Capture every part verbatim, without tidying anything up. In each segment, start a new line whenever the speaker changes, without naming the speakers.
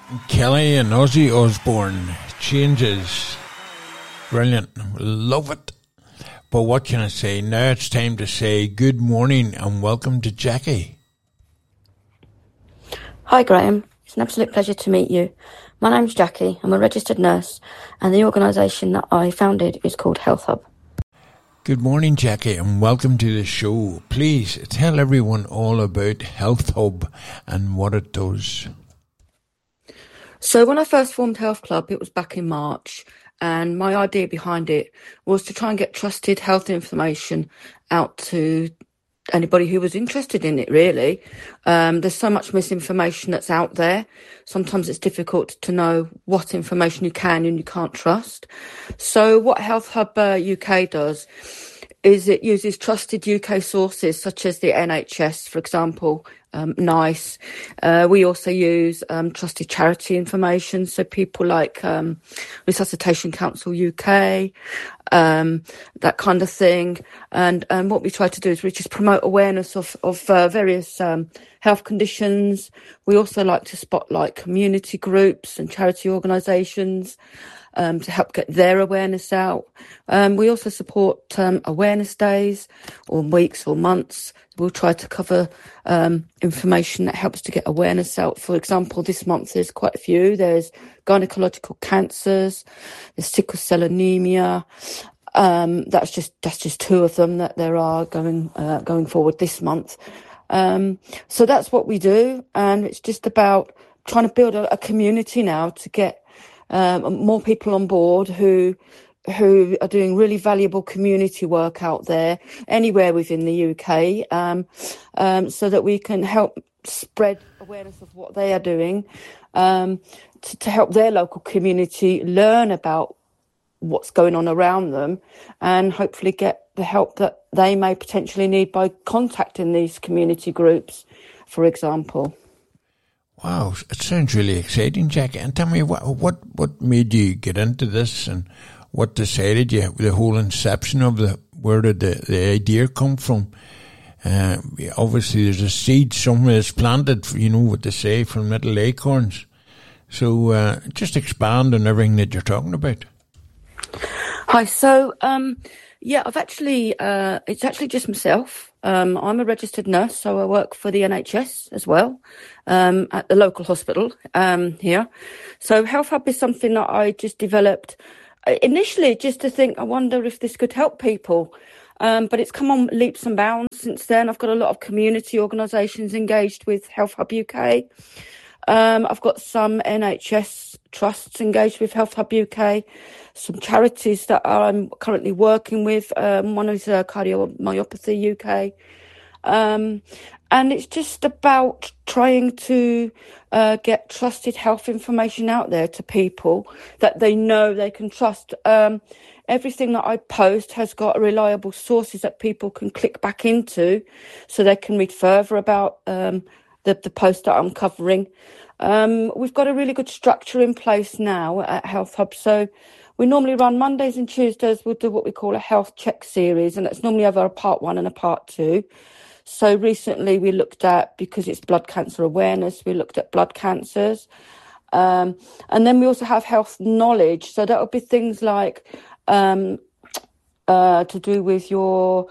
Kelly and Ozzy Osbourne, Changes. Brilliant. Love it. But what can I say? Now it's time to say good morning and welcome to Jackie.
Hi Graham, it's an absolute pleasure to meet you. My name's Jackie, I'm a registered nurse and the organisation that I founded is called Health Hub.
Good morning Jackie and welcome to the show. Please tell everyone all about Health Hub and what it does.
So when I first formed Health Club, it was back in March, and my idea behind it was to try and get trusted health information out to anybody who was interested in it, really. Um, there's so much misinformation that's out there. Sometimes it's difficult to know what information you can and you can't trust. So what Health Hub uh, U K does is it uses trusted U K sources such as the N H S, for example, um, NICE. Uh, we also use um, trusted charity information, so people like um, Resuscitation Council U K, um, that kind of thing. And, and what we try to do is we just promote awareness of, of uh, various um, health conditions. We also like to spotlight community groups and charity organisations Um, to help get their awareness out. Um, we also support um, awareness days or weeks or months. We'll try to cover um, information that helps to get awareness out. For example, this month there's quite a few. There's gynecological cancers, there's sickle cell anemia. Um, that's just that's just two of them that there are going uh, going forward this month. Um, so that's what we do, and it's just about trying to build a, a community now to get Um, more people on board who who are doing really valuable community work out there, anywhere within the U K, um, um, so that we can help spread awareness of what they are doing, um, to, to help their local community learn about what's going on around them and hopefully get the help that they may potentially need by contacting these community groups, for example.
Wow, it sounds really exciting, Jackie. And tell me, what what what made you get into this, and what decided you, the whole inception of the, where did the, the idea come from? Uh, obviously, there's a seed somewhere that's planted, you know what they say, from little acorns. So uh, just expand on everything that you're talking about.
Hi, so, um, yeah, I've actually, uh, it's actually just myself. Um, I'm a registered nurse, so I work for the N H S as well, um, at the local hospital, um, here. So Health Hub is something that I just developed uh, initially just to think, I wonder if this could help people. Um, but it's come on leaps and bounds since then. I've got a lot of community organisations engaged with Health Hub U K. Um, I've got some N H S trusts engaged with Health Hub U K, some charities that I'm currently working with. Um, one is uh, Cardiomyopathy U K. Um, and it's just about trying to uh, get trusted health information out there to people that they know they can trust. Um, everything that I post has got reliable sources that people can click back into so they can read further about um, the, the post that I'm covering. Um, we've got a really good structure in place now at Health Hub. So we normally run Mondays and Tuesdays. We'll do what we call a health check series, and it's normally over a part one and a part two. So recently we looked at, because it's blood cancer awareness, we looked at blood cancers. Um, and then we also have health knowledge. So that would be things like um, uh, to do with your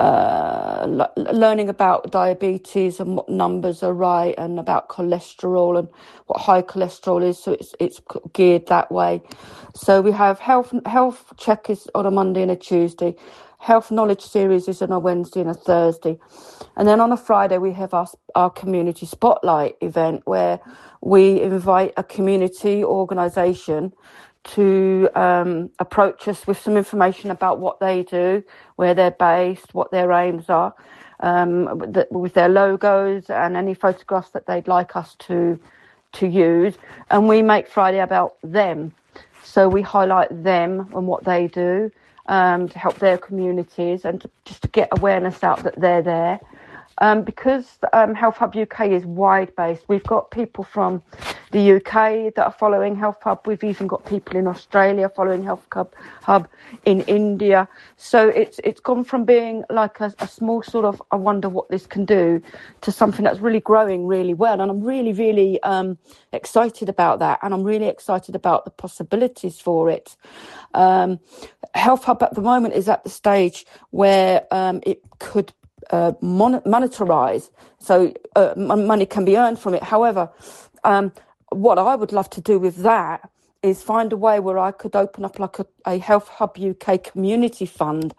uh, l- learning about diabetes and what numbers are right, and about cholesterol and what high cholesterol is. So it's it's geared that way. So we have health health check is on a Monday and a Tuesday. Health knowledge series is on a Wednesday and a Thursday. And then on a Friday, we have our, our community spotlight event where we invite a community organisation to um, approach us with some information about what they do, where they're based, what their aims are, um, with, with their logos and any photographs that they'd like us to to use. And we make Friday about them. So we highlight them and what they do, um, to help their communities and to, just to get awareness out that they're there. Um, because um, Health Hub U K is wide-based, we've got people from the U K that are following Health Hub. We've even got people in Australia following Health Hub, Hub in India. So it's it's gone from being like a, a small sort of, I wonder what this can do, to something that's really growing really well. And I'm really, really um, excited about that. And I'm really excited about the possibilities for it. Um, Health Hub at the moment is at the stage where um, it could uh, mon- monetize, so uh, money can be earned from it. However, um, what I would love to do with that is find a way where I could open up like a, a Health Hub U K community fund.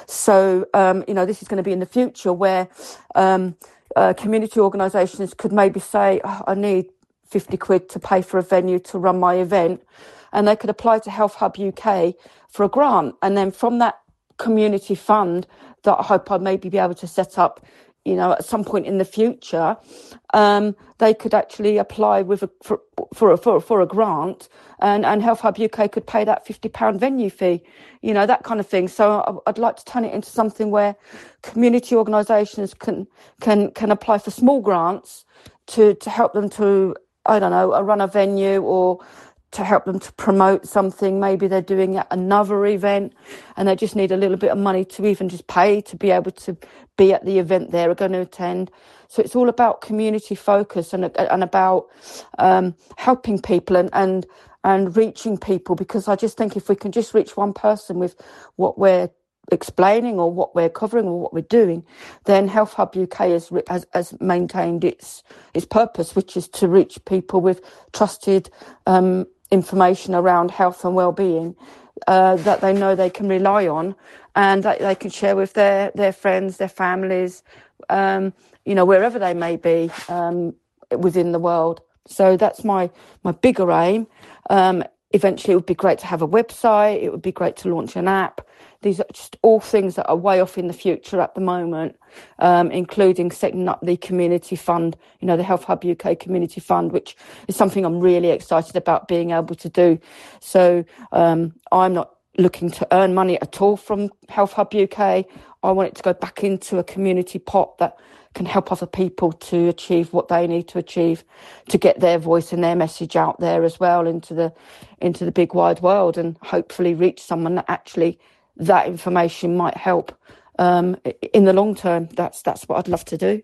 So, um, you know, this is going to be in the future where um, uh, community organisations could maybe say, oh, I need fifty quid to pay for a venue to run my event. And they could apply to Health Hub U K for a grant. And then from that community fund that I hope I'll maybe be able to set up, you know, at some point in the future, um, they could actually apply with a, for, for, a, for, for a grant, and, and Health Hub U K could pay that fifty pounds venue fee, you know, that kind of thing. So I'd like to turn it into something where community organisations can, can, can apply for small grants to, to help them to, I don't know, run a venue, or to help them to promote something. Maybe they're doing another event and they just need a little bit of money to even just pay to be able to be at the event they're going to attend. So it's all about community focus and and about um, helping people and, and and reaching people, because I just think if we can just reach one person with what we're explaining or what we're covering or what we're doing, then Health Hub U K has, has, has maintained its its purpose, which is to reach people with trusted um, information around health and well-being uh, that they know they can rely on, and that they can share with their, their friends, their families, um, you know, wherever they may be um, within the world. So that's my, my bigger aim. Um, eventually, it would be great to have a website. It would be great to launch an app. These are just all things that are way off in the future at the moment, um, including setting up the community fund, you know, the Health Hub U K community fund, which is something I'm really excited about being able to do. So um, I'm not looking to earn money at all from Health Hub U K. I want it to go back into a community pot that can help other people to achieve what they need to achieve, to get their voice and their message out there as well into the into the big wide world, and hopefully reach someone that actually that information might help um, in the long term. That's that's what I'd love to do.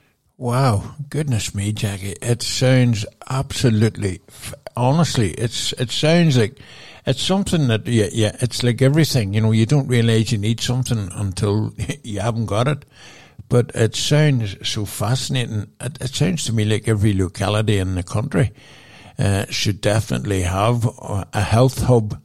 Wow, goodness me, Jackie! It sounds absolutely, honestly, it's it sounds like it's something that yeah, yeah, it's like everything. You know, you don't realise you need something until you haven't got it. But it sounds so fascinating. It, it sounds to me like every locality in the country uh, should definitely have a health hub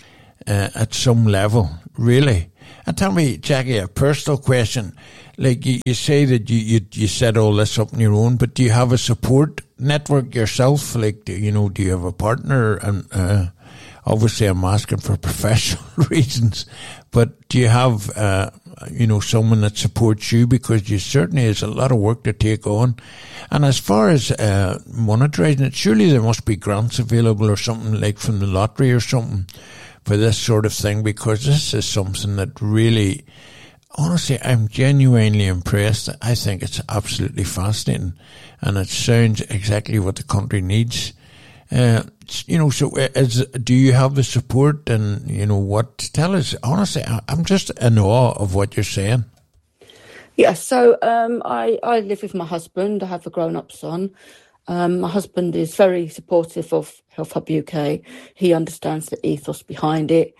uh, at some level, really. And tell me, Jackie, a personal question. Like you, you say that you, you you set all this up on your own, but do you have a support network yourself? Like, do, you know, do you have a partner? And uh, obviously, I'm asking for professional reasons, but do you have, uh, you know, someone that supports you? Because you certainly has a lot of work to take on. And as far as uh, monetizing it, surely there must be grants available or something like from the lottery or something for this sort of thing, because this is something that really, honestly, I'm genuinely impressed. I think it's absolutely fascinating, and it sounds exactly what the country needs. Uh, you know, so is, do you have the support, and, you know, what, tell us, honestly, I'm just in awe of what you're saying.
Yeah, so um, I, I live with my husband. I have a grown-up son. Um, my husband is very supportive of Health Hub U K. He understands the ethos behind it.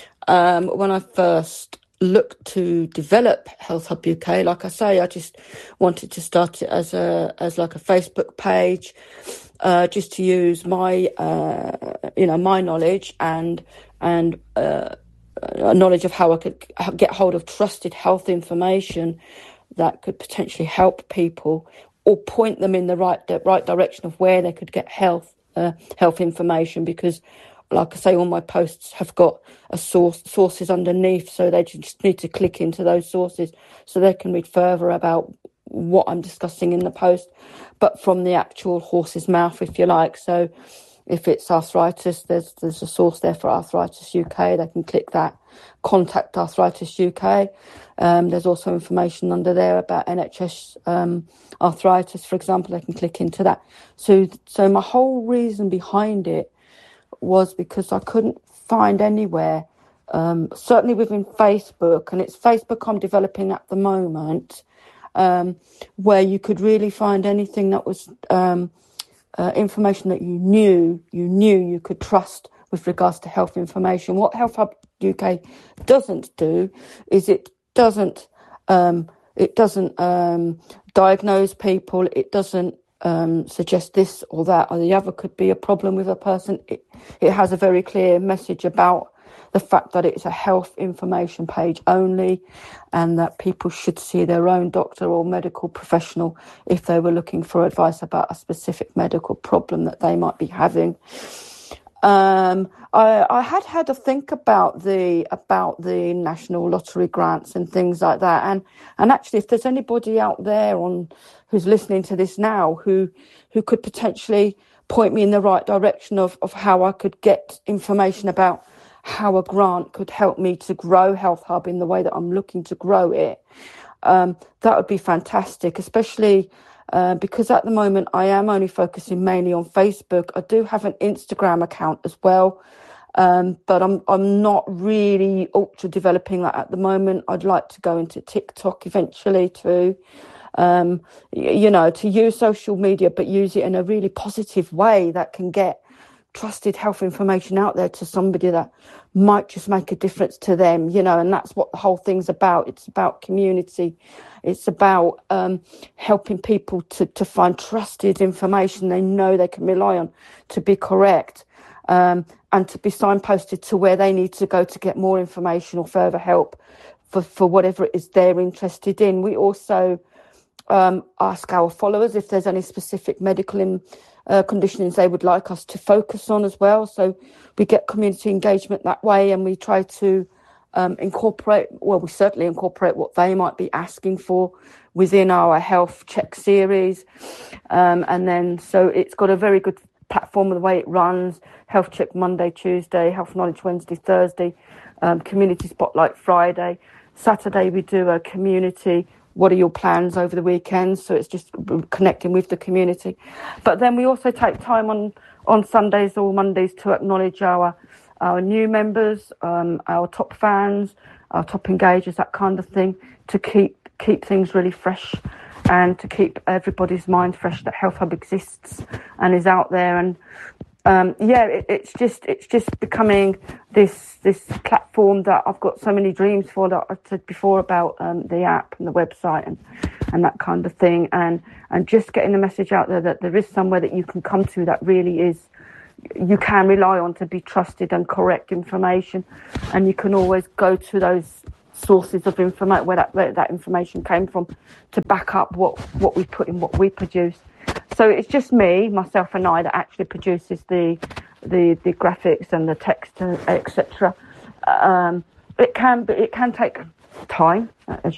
Um, when I first looked to develop Health Hub U K, like I say, I just wanted to start it as a as like a Facebook page, uh, just to use my uh, you know my knowledge and and uh, a knowledge of how I could get hold of trusted health information that could potentially help people, or point them in the right the right direction of where they could get health uh, health information. Because, like I say, all my posts have got a source sources underneath, so they just need to click into those sources so they can read further about what I'm discussing in the post, but from the actual horse's mouth, if you like. So if it's arthritis, there's there's a source there for Arthritis U K. They can click that. Contact Arthritis U K. Um, there's also information under there about N H S um, arthritis, for example. They can click into that. So, so my whole reason behind it was because I couldn't find anywhere, um, certainly within Facebook, and it's Facebook I'm developing at the moment, um, where you could really find anything that was um, uh, information that you knew, you knew you could trust with regards to health information. What Health Hub U K doesn't do is it doesn't um, it doesn't um, diagnose people. It doesn't um, suggest this or that or the other could be a problem with a person. It, it has a very clear message about the fact that it's a health information page only, and that people should see their own doctor or medical professional if they were looking for advice about a specific medical problem that they might be having. Um, I, I had had a think about the about the national lottery grants and things like that, and and actually, if there's anybody out there on who's listening to this now who who could potentially point me in the right direction of, of how I could get information about how a grant could help me to grow Health Hub in the way that I'm looking to grow it, um, that would be fantastic, especially uh, because at the moment I am only focusing mainly on Facebook. I do have an Instagram account as well, um, but I'm I'm not really ultra developing that at the moment. I'd like to go into TikTok eventually too. Um, you know, to use social media, but use it in a really positive way that can get trusted health information out there to somebody that might just make a difference to them, you know, and that's what the whole thing's about. It's about community. It's about um, helping people to, to find trusted information they know they can rely on to be correct, um, and to be signposted to where they need to go to get more information or further help for, for whatever it is they're interested in. We also um, ask our followers if there's any specific medical in, uh, conditions they would like us to focus on as well. So we get community engagement that way, and we try to um, incorporate, well, we certainly incorporate what they might be asking for within our health check series. Um, and then, so it's got a very good platform of the way it runs. Health check Monday, Tuesday, health knowledge Wednesday, Thursday, um, community spotlight Friday. Saturday we do a community, what are your plans over the weekend? So it's just connecting with the community. But then we also take time on, on Sundays or Mondays to acknowledge our our new members, um, our top fans, our top engagers, that kind of thing, to keep keep things really fresh and to keep everybody's mind fresh that Health Hub exists and is out there. And um, yeah, it, it's just it's just becoming this this platform that I've got so many dreams for, that I said before about um, the app and the website and, and that kind of thing, and and just getting the message out there that there is somewhere that you can come to that really is, you can rely on to be trusted and correct information, and you can always go to those sources of information where that where that information came from to back up what what we put in, what we produce. So it's just me, myself, and I that actually produces the the the graphics and the text, et cetera. Um, it can it can take time, as